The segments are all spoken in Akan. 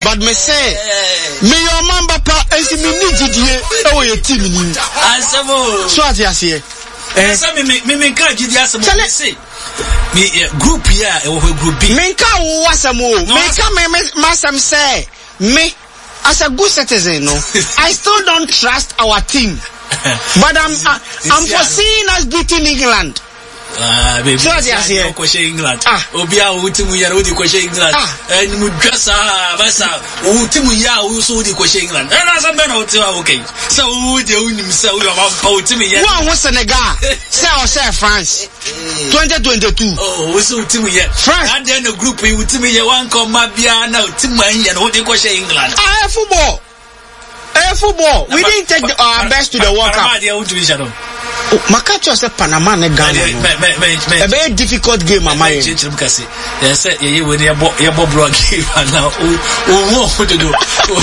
but me say me your man papa esi me ni gidie e wo your team ni asemo so ati ase me ka gidie asemo say me group here e wo group B me ka wo asemo me ka me masam say me as a good citizen no I still don't trust our team but I'm foreseeing us beating England. Baby, so that's here. England. Obia utimu ya udi kwa England. And mudresa basa utimu ya uso udi kwa England. Na sambena utiwa okay. So udi unimsa uyo mapa utimu ya. Wa Senegal. Say France. 2022. Oh, uso utimu ya. France. And then the group utimu ya wanko mabia na utimu ya udi kwa England. Football. We didn't take our best to the World Cup. Makacho say Panama ne Ghana. A very difficult game, am I? Yes, you when you bought game now. Oh, to do.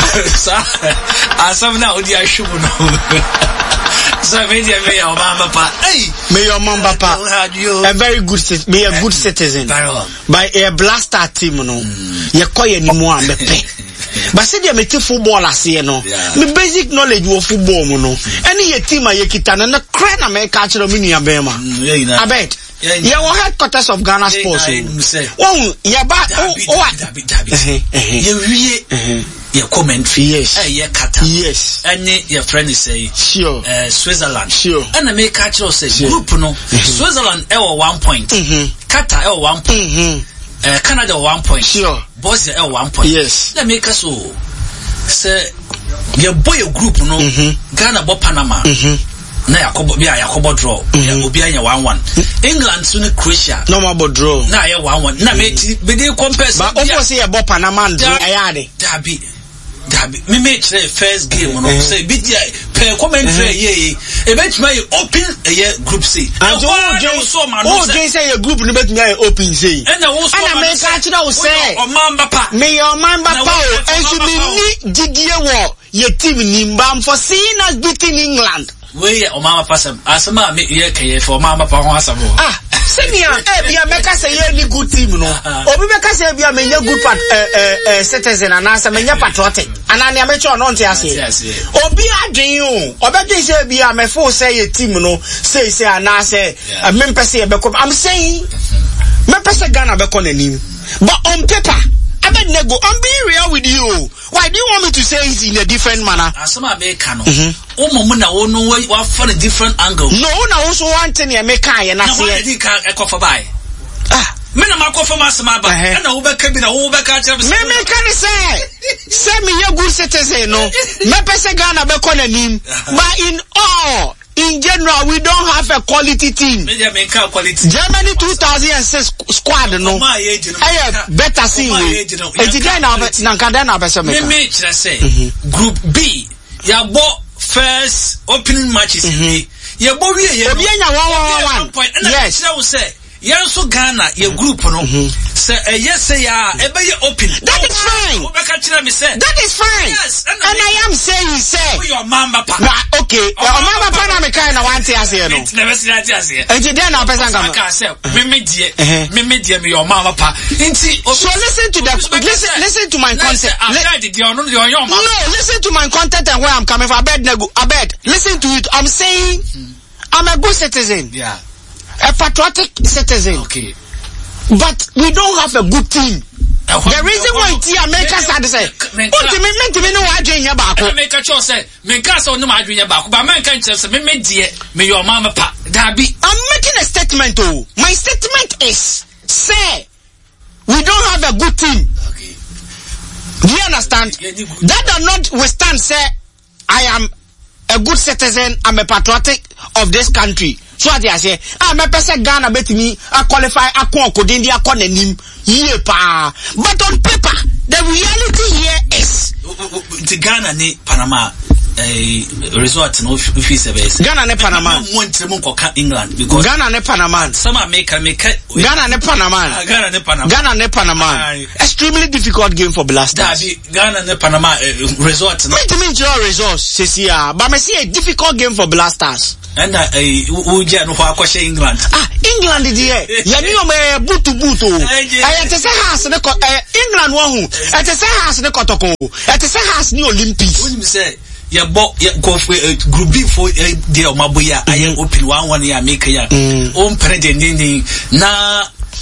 Some now, the Ashubu. So, maybe your mama, may your mama, a very good citizen, be a good citizen. By a blaster team, no, you call any more. But say they make football as here no. Me basic knowledge of football no. Any team I kita na cry na me catch no mini abema. I bet. Yeah, we headquarters of Ghana Sports. Oh, yeah, but your comment yes. Qatar. Yes. And your friend is say sure. Switzerland. Sure. And I make catch say group no. Switzerland 1 point. Qatar 1 point. Canada 1 point. Sure. Bosnia 1 point. Yes. Let me so say your boy group no Ghana bo Panama. Na Yakobo draw. Obia ya 1-1. England sune Croatia. No more draw. Na ya 1-1. Na me dey compare. But almost say bo Panama draw ayade. Dabi. Me make the first game no say bit per commentary ye. E bet my open group C. And oh Jay say your group no bet me open say. And I make catch now say. O mamba pa. Me your mamba pa and she be ni gidie wo your team nimbam for seeing us beating England. We o mama pasam asama me ye keye for mama pa ho asamo semia bia meka say ye ni good team no obi meka say bia me nye good citizen anasa me nye patriotic anani amecho no nte ase obi adwen o obedwen say bia me fo say ye team no say anasa me mpese ye beko I'm saying me pese Ghana beko nanim but on paper I bet nego I'm being real with you. Why do you want me to say it in a different manner? Asama America no. Muna ono wa for a different angle. No, na also want to make I na say. Na di ka ekofa bai. Me na makofa masama ba. Na wo beka bi na wo beka tell me. Me can say me ye good citizen no. Me pese Ghana be konanim. But in general, we don't have a quality team. Germany 2006 squad no. Better see we. Group B. Yabo first opening matches. Yabo we 1-1. Yes. Yanso Ghana your group no. Say yes say ebe ye open. That is fine. That is fine. Yes. And I am saying say your mama pa. Okay. Your mama pa na me kai na want ase here no. Never see that ase here. Enti dey na person come. Me die me your mama pa. Enti so listen to my content. No, listen to my content and where I'm coming from. I bet. Listen to it. I'm saying I'm a good citizen. Yeah. A patriotic citizen. Okay. But we don't have a good team. The reason why America started say, ultimately no adwin ya ba ko. America cho say, me ka say no adwin ya ba ko, but America say me die, me your mama pa. Dabi. I'm making a statement oh. My statement is say we don't have a good team. Okay. Do you understand? That does not withstand say I am a good citizen, I'm a patriotic of this country. So what I say, me pese Ghana betimi qualify akon kodindi akon nanim ye pa. But on paper, the reality here is the Ghana ne Panama resort no office Ghana ne Panama. England because Ghana ne Panama. Some America Ghana ne Panama. Ghana ne Panama. Extremely difficult game for Blasters. Ghana ne Panama resort no. Me resort says but me see a difficult game for Blasters. And England. England England there ya ni o me butu I te say house ne England wo hu I te say house ne kotoko I te say house ni Olympics when you say ya go group B for the Omaboya I open one year make ya on president na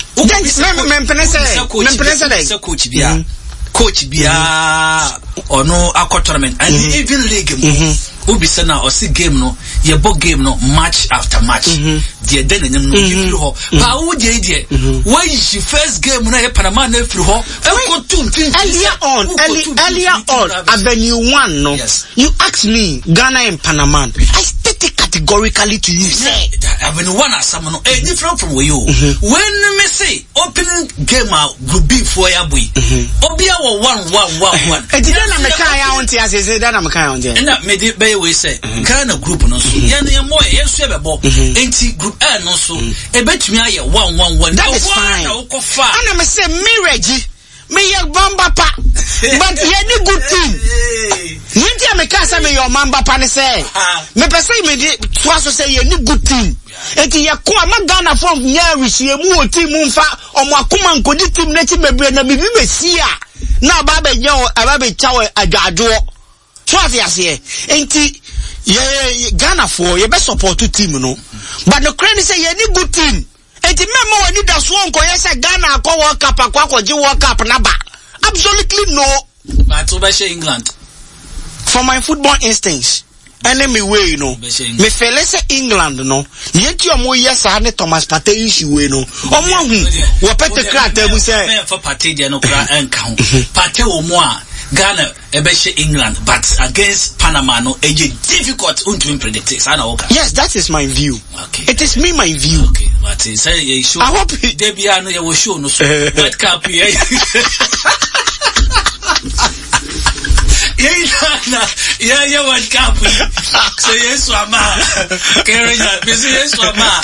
coach bia or no aqua tournament and even league who be sena or see game no ye book game no match after match the then no you ho pa wo dey when you first game no e Panama na free ho earlier on Avenue 1 no you asked me Ghana and Panama I stated categorically to you say Avenue 1 asam no different from where you when me say open game group B for ya boy obia 1 did na me kan ya on ti asese da na me kan on je na me dey be we say Ghana group no so ya na mo ye so be bo enti group A no so e betumi aye 1 that is fine ana me say mirage me ye bamba pa but ye ni good team nti me kan say me your mamba pa ne say me pese me di to aso say ye ni good team enti ye ko ama Ghana from nya rehie mu o team mu mfa omo akoma nkodi team na ti bebre na bibi besi a na baba nyawo ababe chawo adwadwo so afiase enti ye Ghana for ye be support team no but the credit say ye ni good team enti memo wani da so nko ye say Ghana akọ World Cup akwaje World Cup na ba absolutely no but over England for my football instincts enemy way you know me feel say England no yeti omo yes ne Thomas Partey issue we no omo hu wo pete crack e mu say for Partey de no crack enka Partey omo a Ghana ebeshe England but against Panama no difficult to predict it. Yes, that is my view. Okay. It is me my view. Okay, but say you show I hope Debia no you show no so World Cup here. Yeah, World Cup. So yes, Kenya, busy yes,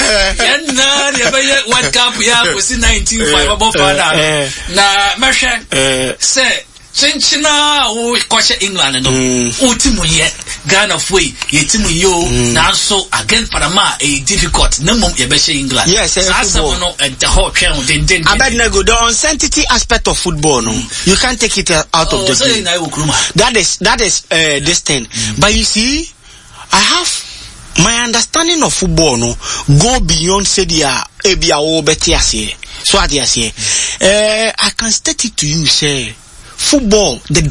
the World Cup yeah was in 1905 above na Masha say Chinchina o kwache England no utimu ye Ghana foi yetimu yo na so again Panama difficult na mum ye be England yes football no the whole trend den Abednego the uncertainty aspect of football no you can't take it out of the game that is this thing but you see I have my understanding of football no go beyond sedia ebia o betiase so adiase I can state it to you say football the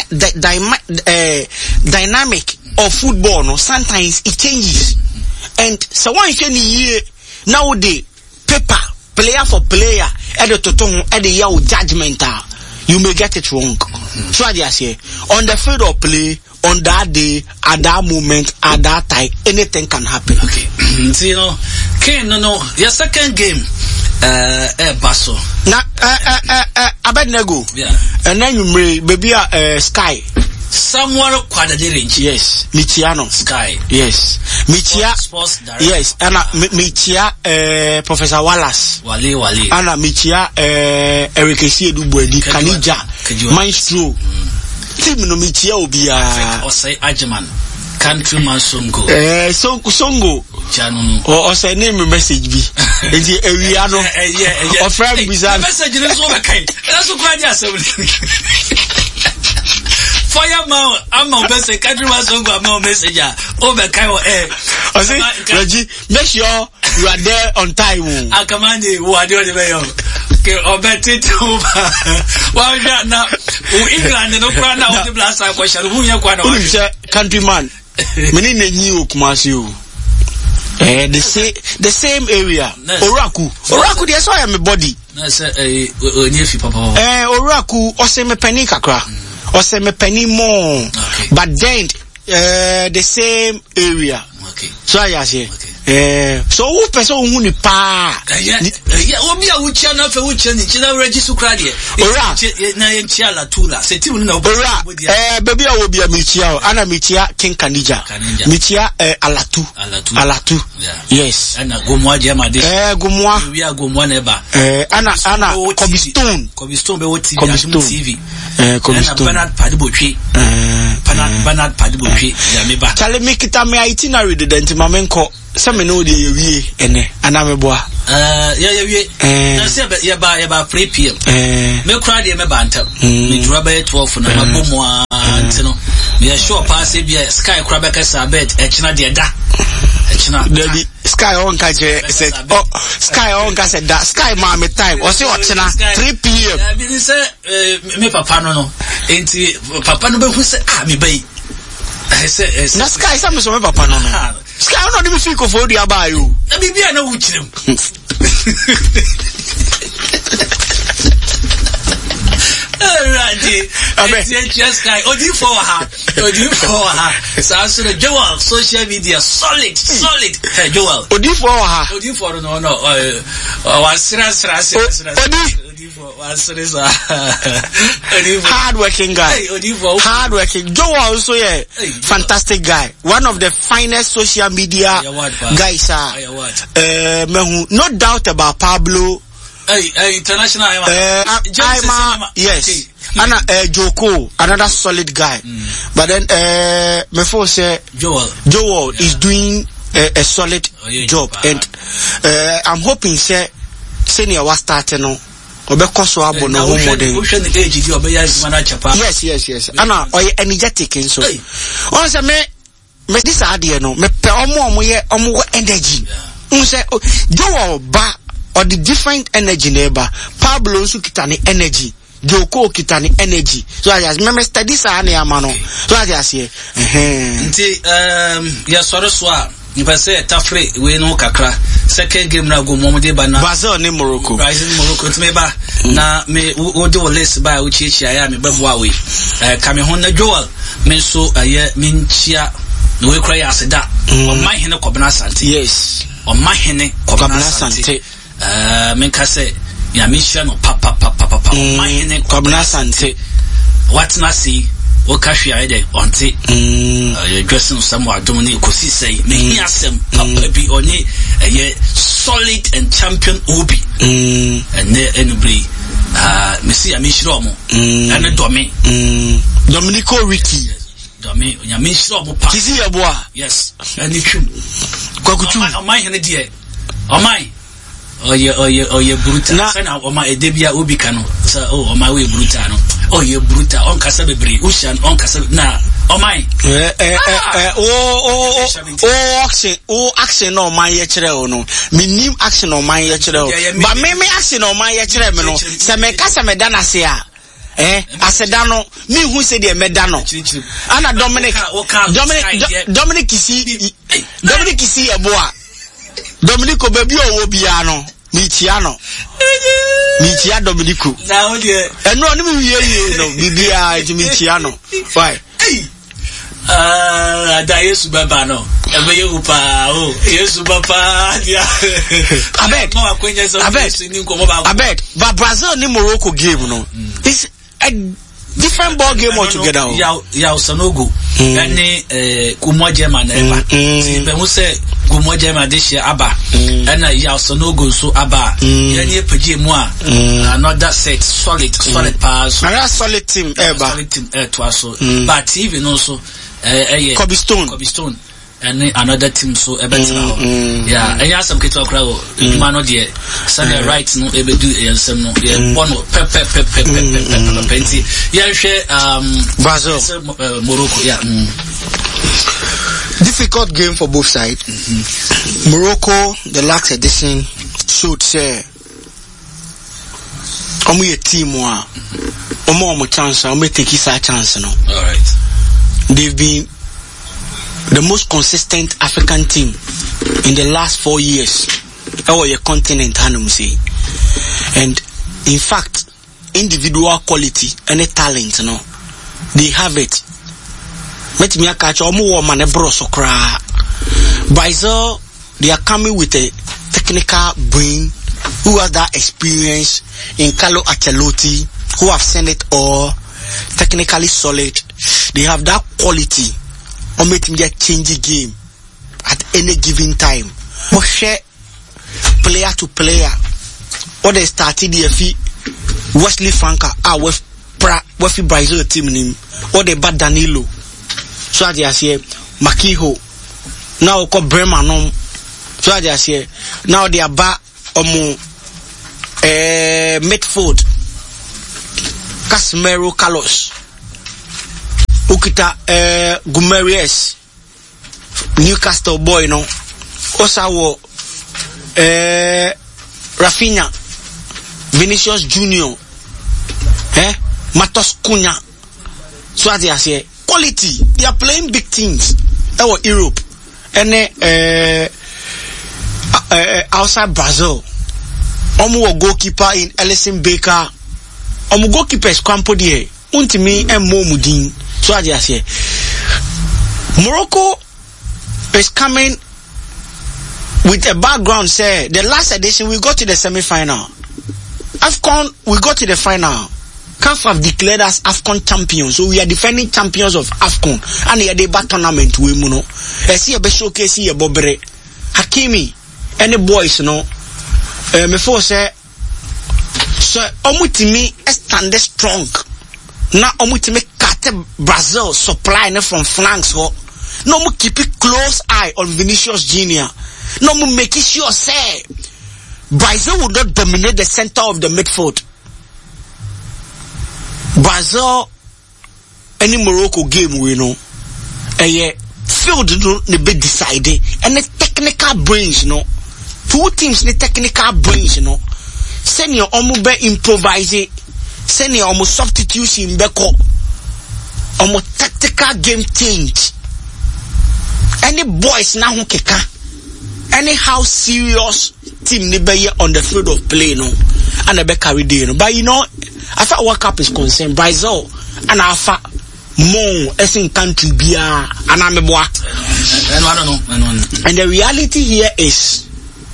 dynamic of football no sometimes it changes and so one year nowadays paper player for player at the toton at the year judgment you may get it wrong so I say on the field of play on that day at that moment at that time anything can happen. Okay so, you know Ken no your second game Basso na Abednego yeah and then you may baby Sky somewhere Quadradinch yes Michiano Sky yes Michia sports director yes and Michia Professor Wallace Wale and Michia Eric Siedubuedi Kanija Maestro team no Michia obia or say Ajaman countryman Songo Songo or say name a message be Ewiano or friend bizarre message is over kind that's what I fireman I'm on message countryman Songo I'm on message over kind I say Reggie make sure you are there on time I command you who are doing the way okay or better well now England no crown now the blast question who you countryman many new Kumasi the same area Oraku they saw my body Oraku ose me penny kakra ose me penny more but then the same area okay so I say so who person who ni pa obi a wuchia na fe wuchia ni china register credit na yenchia la tula se ti na baby a obi a michia ana michia King Kanija michia alatu yes ana gomwa je ma de gomwa we are gomwa na ba ana Cobblestone be what TV Cobblestone Bernard Padibotwe Bernard Padibotwe ya me ba chale me kita me itinerary de denti mamenko se me no de yewie ene ana meboa na say ya ba 3 p.m. Me cry dey me banta me dura by 12 na mabomu antino me sure pass e bia sky cry be kasa bed e china dey da Daddy, Sky on Kaje said, oh, Sky on Kaje that Sky Mammy time, or say what 3 p.m. I mean, say, me papa no, ain't papa no, who say, me bay. I said, na Sky, some is my papa no. Sky, I'm not even think of all the about you. Maybe I know which them. Just guy, Odi for her. So the Joel social media solid. Hey Joel. Odi for her. No. Hardworking guy. Hardworking. Joel also fantastic guy. One of the finest social media guys. No doubt about Pablo. International yes. Anna Joko, another solid guy. But then my phone say Joel is doing a solid job, and I'm hoping say senior was starting no obekoso abo no ho modern. Yes. Anna energetic and so. On say me this idea no me pe omo energy. On say Joel ba or the different energy neighbor. Pablo nso kitani energy. Joko kitani energy. So I just remember study sa na amano. So I just say nti ya soro so a nipa say tafre we no kakra second game na go momode ba na Brazil ni Morocco nti ba na me wo de list ba wo chichi aya me beboa we kame ho na Joel me so aye minchia no we cry aseda o man hene kobna sante. Yes, o man hene kobna sante. Men kase ya mission papa mine kobna sante what na see o kahwe ide onte you dressing somewhere domini kosi say me hiasem papa bi oni solid and champion obi and anybody me see ya mission omo and Dominico Ricky domi ya mission omo pa kisi yeboa yes and twum kwakutu o man hene die o man oye brutal sana o ma edebia obi kanu so o ma we brutal no oye brutal on kasa bebre ocean on kasa na o mai action no man ye kire o no minim action no man ye kire o ba me action no man ye kire me no se me kasa me da na se a aseda no me hu se de me da no ana Dominic kisi eboa Dominico baby o bia no mitia Dominico na o de eno no me wie no bibia mitia no why da Yesu baba no ebe yehu pa o Yesu baba dia abeg but Brazil ni Morocco game no it's a different ball game altogether. Ya Sanogo and Kumo German eba be hu say Kumo German this year aba and ya Sanogo so aba yani page mu a another set solid pass another solid team eba solid team to aso but even also Kobe Stone and another team so better yeah and some kito okra o man no dey Sunday right no e be do ensem no e bono penti yeah share Brazil Morocco yeah difficult game for both sides. Morocco the last edition showed say omo ye team wa omo chance omo take his chance no all right they've been the most consistent African team in the last 4 years. Our continent, Hanum say. And in fact, individual quality and talent, no, they have it. Let me catch omo man bro sokra. Brazil, they are coming with a technical brain who has that experience in Carlo Ancelotti, who have seen it all, technically solid. They have that quality. Or make me change the game at any given time. But share player to player. Or they started the Wesley Franca with Brazil team name. Or they bad Danilo. So I say Makiho. Now call Bremer. So I say now they are back Medford Casemiro Carlos ukita Gumerius Newcastle boy no osawo Rafinha Vinicius Junior Matos Cunha. So as I say, quality. They are playing big teams. Europe and outside Brazil. Goalkeeper in Alisson Becker. Goalkeeper is Campo die. Untimi and Momudin. So as I say, Morocco is coming with a background. Say the last edition we got to the semi-final. AFCON we got to the final. CAF have declared us AFCON champions, so we are defending champions of AFCON. And the debate tournament we muno. See a showcase here, Bobere, Hakimi, any boys no. Me for say, so omutimi stand strong. Na omutimi kate Brazil supply from flanks ho. No mu keep it close eye on Vinicius Junior. No mu make sure say Brazil will not dominate the center of the midfield. Brazil any Morocco game we know field no be decided and the technical brains no two teams the technical brains no send your be improvise send your substitution beko tactical game change any boys na hu keka anyhow serious team ni be on the field of play no and be carry day no but you know as far World Cup is concerned, Brazil and Alpha more as in country bia and I don't know. And the reality here is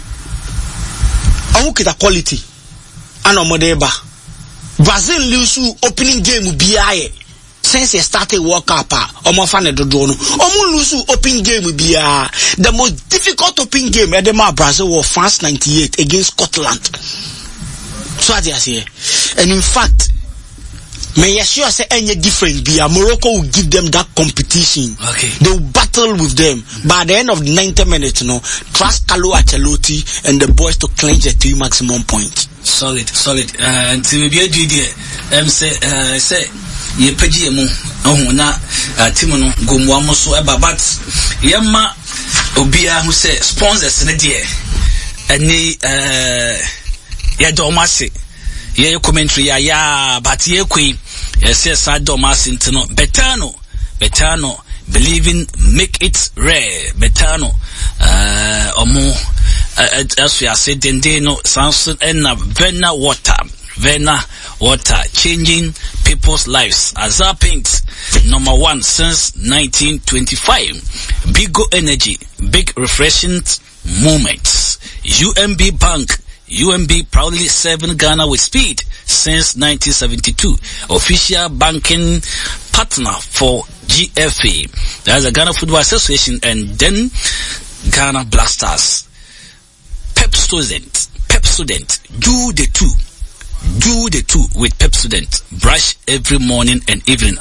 the quality and Omodeba. Brazil lose opening game bia since they started World Cup Omofane Dodono. Lose opening game bia. The most difficult opening game Brazil was France 98 against Scotland. So as I say, and in fact, may I sure say any different be Morocco will give them that competition. Okay. They will battle with them. But at the end of the 90 minutes, trust Carlo Ancelotti and the boys to clinch the 3 maximum points. Solid. Until we be a GD, say ye pegi mu na timono gomwa so eba but yema obia who say sponsors ne de any ya domase ye commentary ya but ye kwi yes sa domase ntino betano believing make it rare betano omo as we are said no Samson and Vena water changing people's lives. Azar Paints #1 since 1925. Bigo Energy, big refreshing moments. UMB Bank, UMB proudly serving Ghana with speed since 1972. Official banking partner for GFA. That's the Ghana Football Association, and then Ghana Black Stars. Pep student, do the two with Pep student. Brush every morning and evening.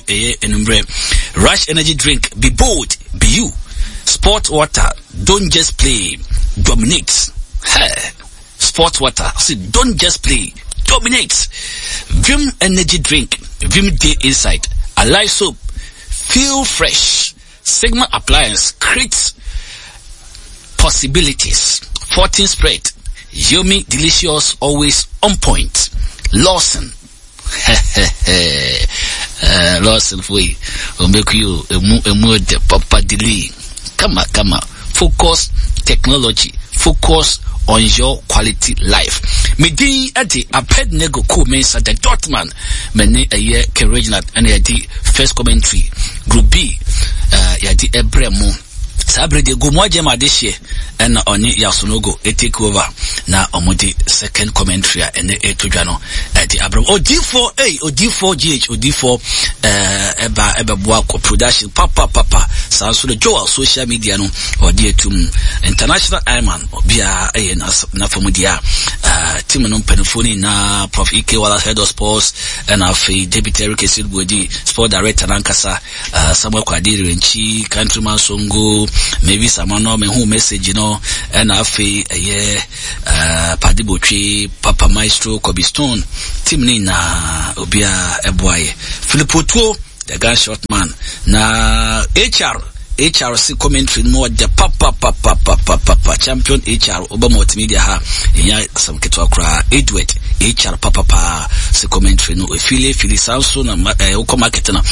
Rush energy drink. Be bold, be you. Sport water, don't just play, dominate. Sport water, see, don't just play, dominate. Vim energy drink, Vim Day Inside. Alive soap, feel fresh. Sigma appliance creates possibilities. 14 spread, yummy, delicious, always on point. Lawson. Lawson, we will make you a mood, Papa Dili. Come on. Focus technology. Focus on your quality life. Medi Eddie, a pet nego co mensa the Dortmund, many a year regional and the first commentary. Group B, Yadi Ebremo. Sabre de Gumoja Madishe and Oni Yasunogo, a take over. Now, Omodi second commentary and the Etujano at the Abram. D4A, or D4GH, or D4 Eba Buako production. Papa, so the Joel social media no or dear to international Ironman obia na fomudia team no penifoni na Prof Ike Wala head of sports and afi deputy Eric Esilbodi sport director Nankasa Samuel Kwadiri Renchi countryman Songo maybe someone me who message and afi Padibotri Papa Maestro Kobe Stone team ni na obia eboaye Philippo Tuo the gunshot man na HRC commentary more the papa champion HR Oba multimedia ha enya some ketwa kra Edward HR papa se commentary no Philly Samson na uko market na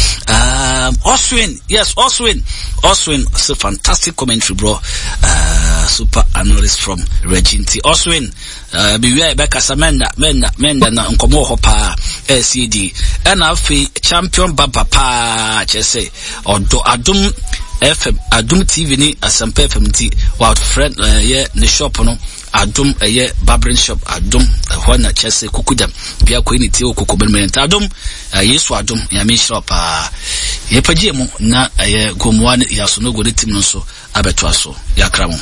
Oswin so fantastic commentary bro super analyst from Reginti Oswin biwia be kasa menda na nkomo ho pa LCD and afi champion papa chese odo adum FM Adum TV ni Asampa FM ti wa friend ye ne shop no Adum ye barbering shop Adum hwana chese kukuda bia ko ni ti okokobelment Adum Yesu Adum ya me shop ye pagie mu na ye gomwa ne yaso no go ne tim no so abeto aso ya kramo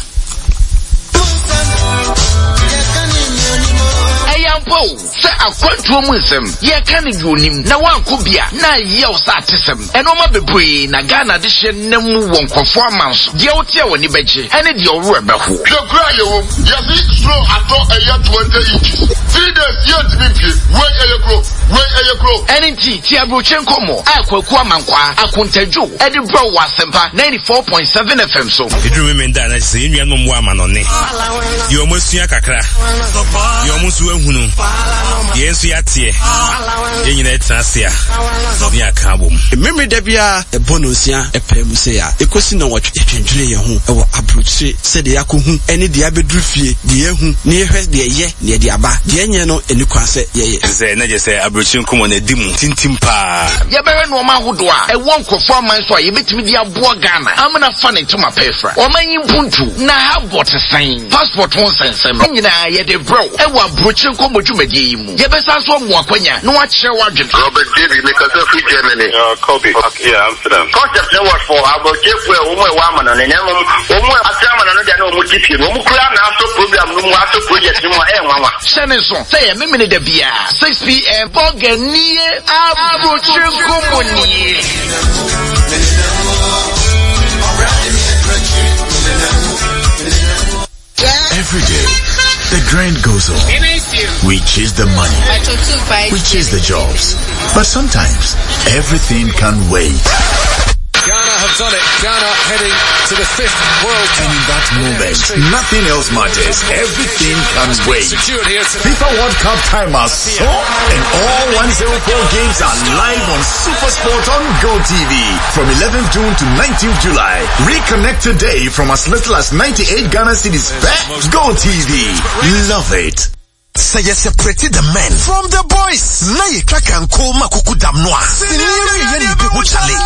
Ayampo se akwantu mu nsem ye ka ne dwonim na wanko bia na ye o sa atesem enoma bebre na Ghana de hye nem won kwofo amanso de wotia woni beje ene de owo ebeho kra yewo ye fi slow ato eye 20 inches 3 days ye tibipie we eye ene ti abrochen komo akwaku amankwa akontadwo ede bro wasempa 94.7 FM so edru me nda na se enua no mo amanone yo mosua kakra yo musu ehunu yensu yatie yenyina etase a ni akabom memre da bia ebonosia epem se ya ekosi na watwetwentwere ye ho ewo abrochi se de yakohu ene de abedru fie de yehu ne yehwe de ye ne de aba de enye no eni kwase ye ze na je se abrochi nkomo na dimu tintim pa ye bewe no ma hodo a ewo nkofo aman so a ye betimi de abo Ghana amna fa ne ntoma pefra o manyi puntu na ha botesan passport won sensem nyina ye de bro ewo abrochi nkomo dwumadi yi mu ye besa so mu akwanya no a kire wadwe Robert David make us free Germany Kobe yeah Amsterdam concept no what for abrochi we o mo wa amana ne nyam o mo atrama no de na o mo tipie no mo kura na so program no mo aso project no enwanwa shene so say ye memene da bia 6 p.m. Boganie abrochi nkomo ni every day the grind goes on. We chase the money. We chase the jobs. But sometimes everything can wait. Ghana have done it. Ghana heading to the 5th World Cup. And in that moment, nothing else matters. Everything can wait. FIFA World Cup time has so, and all 104 games are live on SuperSport on GoTV from 11th June to 19th July. Reconnect today from as little as 98 Ghana cedis. GoTV. Love it. Say you separated the men from the boys. Na ye track and call makuku damnoa. Siniru ye ni pe